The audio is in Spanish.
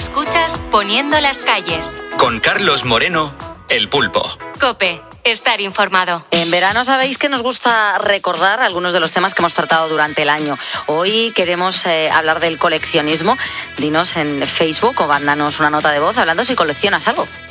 Escuchas Poniendo las calles. Con Carlos Moreno, El Pulpo. COPE. Estar informado. En verano sabéis que nos gusta recordar algunos de los temas que hemos tratado durante el año. Hoy queremos hablar del coleccionismo. Dinos en Facebook o mándanos una nota de voz hablando si coleccionas algo.